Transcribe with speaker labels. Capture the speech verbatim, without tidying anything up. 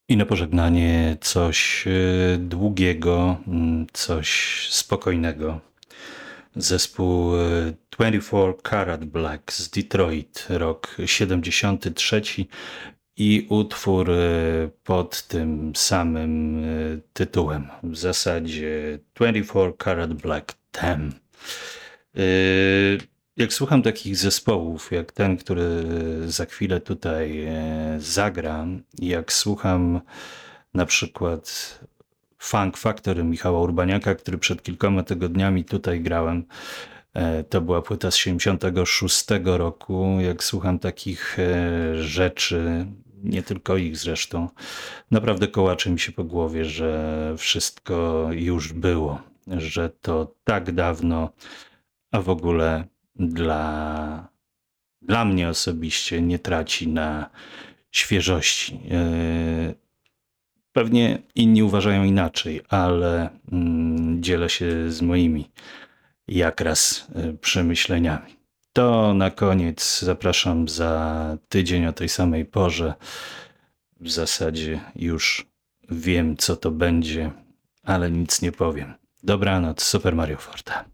Speaker 1: I na pożegnanie coś e, długiego, mm, coś spokojnego. Zespół e, dwadzieścia cztery Karat Black z Detroit, rok siedemdziesiąty trzeci i utwór e, pod tym samym e, tytułem. W zasadzie dwadzieścia cztery Karat Black Them. E, Jak słucham takich zespołów, jak ten, który za chwilę tutaj e, zagram, jak słucham na przykład Funk Factory Michała Urbaniaka, który przed kilkoma tygodniami tutaj grałem, e, to była płyta z siedemdziesiątego szóstego roku. Jak słucham takich e, rzeczy, nie tylko ich zresztą, naprawdę kołacze mi się po głowie, że wszystko już było, że to tak dawno, a w ogóle dla, dla mnie osobiście nie traci na świeżości. E, Pewnie inni uważają inaczej, ale mm, dzielę się z moimi jakraz e, przemyśleniami. To na koniec zapraszam za tydzień o tej samej porze. W zasadzie już wiem, co to będzie, ale nic nie powiem. Dobranoc, Super Mario Forte.